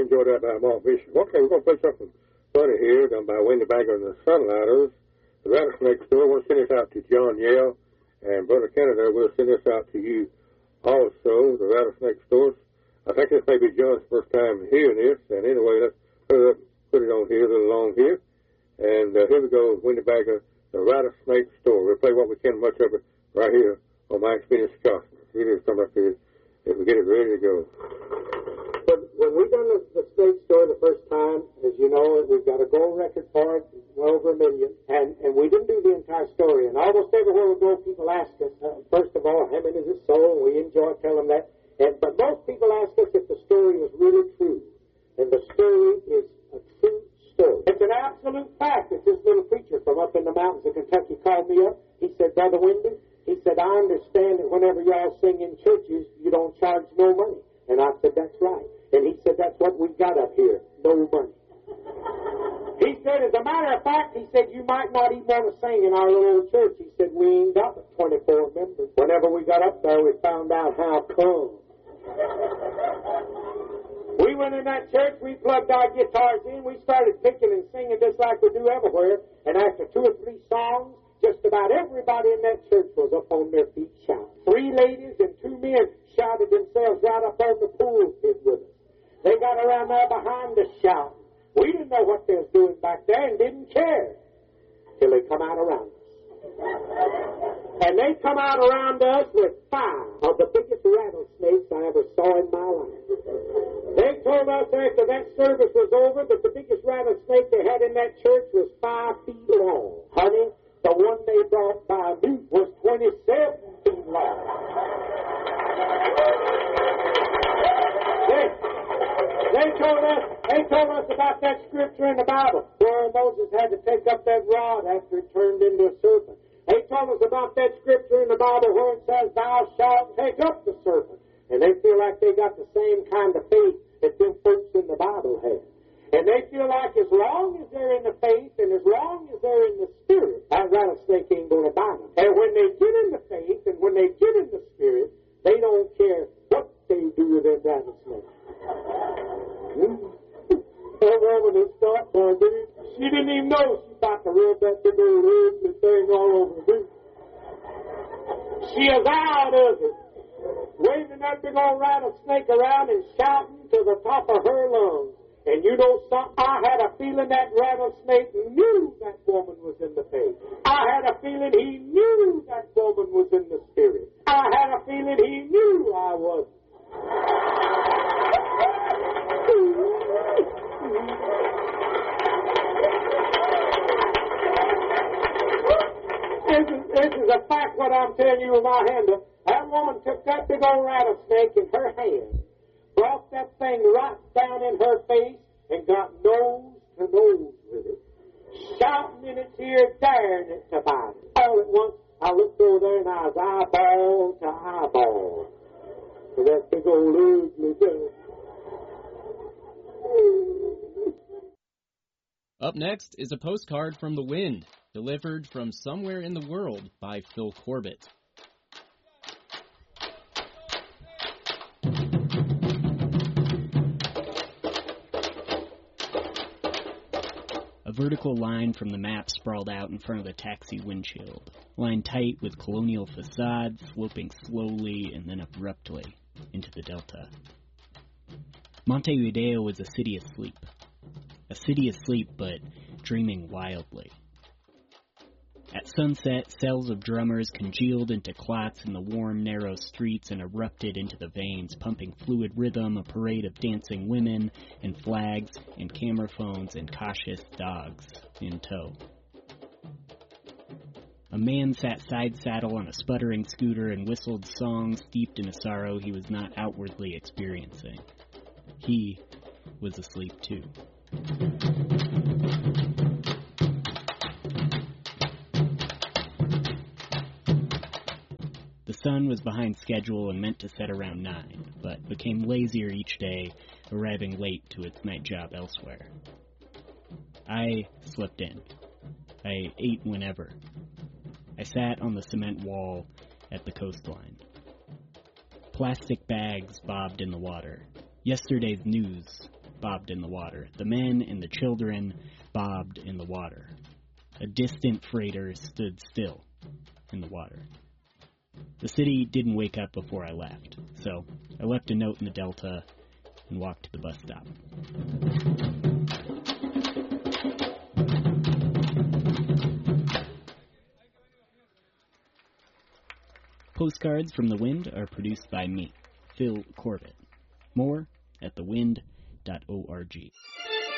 enjoy that time off fishing. Okay, we're going to play something funny here, done by Wendy Bagger and the Sunlighters. The Rattlesnake Store. We'll send this out to John Yale, and Brother Canada will send this out to you also, the Rattlesnake Stores. I think this may be John's first time hearing this, and anyway, let's put it on here, a little long here. And here we go, Wendy Bagger, the Rattlesnake Store. We'll play what we can, much of it, right here on my Experience Cosmos. Here it is, come up here, if we get it ready to go. But when we done the snake store the first time, as you know, we've got a gold record for it, well over $1 million, and we didn't do the entire story. And almost everywhere we go, people ask us, first of all, how many is it sold? We enjoy telling them that. But most people ask us if the story is really true. And the story is a true story. It's an absolute fact that this little preacher from up in the mountains of Kentucky called me up. He said, Brother Wendy, he said, I understand that whenever y'all sing in churches, you don't charge no money. And I said, that's right. And he said, that's what we got up here, no money. He said, as a matter of fact, he said, you might not even want to sing in our little old church. He said, we ain't got but 24 members. Whenever we got up there, we found out how come. We went in that church, we plugged our guitars in, we started picking and singing just like we do everywhere, and after 2 or 3 songs, just about everybody in that church was up on their feet shouting. 3 ladies and 2 men shouted themselves right up on the pool pit with us. They got around there behind us shouting. We didn't know what they was doing back there and didn't care till they come out around us. And they come out around us with 5 of the biggest rattlesnakes I ever saw in my life. They told us after that service was over that the biggest rattlesnake they had in that church was 5 feet long. Honey, the one they brought by me was 27 feet long. They told us about that scripture in the Bible where Moses had to take up that rod after it turned into a serpent. They told us about that scripture in the Bible where it says, thou shalt take up the serpent. And they feel like they got the same kind of faith that them folks in the Bible had. And they feel like as long as they're in the faith and as long as they're in the spirit, that rattlesnake ain't going to bite them. And when they get in the faith and when they get in the spirit, they don't care what they do with that rattlesnake. That woman that stopped there, she didn't even know she about to rub that big old ugly thing all over me. She is out of it, waving that big old rattlesnake around and shouting to the top of her lungs. And you know something? I had a feeling that rattlesnake knew that woman was in the faith. I had a feeling he knew that woman was in the spirit. I had a feeling he knew I was. This is a fact what I'm telling you with my hand. That woman took that big old rattlesnake in her hand, brought that thing right down in her face, and got nose to nose with it, shouting in its ear, daring it to bite it. All at once, I looked over there and I was eyeball to eyeball with that big old ugly thing. Up next is a postcard from the wind, delivered from somewhere in the world by Phil Corbett. A vertical line from the map sprawled out in front of the taxi windshield, lined tight with colonial facades, sloping slowly and then abruptly into the delta. Montevideo was a city asleep. A city asleep, but dreaming wildly. At sunset, cells of drummers congealed into clots in the warm, narrow streets and erupted into the veins, pumping fluid rhythm, a parade of dancing women and flags and camera phones and cautious dogs in tow. A man sat side saddle on a sputtering scooter and whistled songs steeped in a sorrow he was not outwardly experiencing. He was asleep too. The sun was behind schedule and meant to set around 9, but became lazier each day, arriving late to its night job elsewhere. I slept in. I ate whenever. I sat on the cement wall at the coastline. Plastic bags bobbed in the water. Yesterday's news bobbed in the water. The men and the children bobbed in the water. A distant freighter stood still in the water. The city didn't wake up before I left, so I left a note in the Delta and walked to the bus stop. Postcards from the Wind are produced by me, Phil Corbett. More at thewind.org.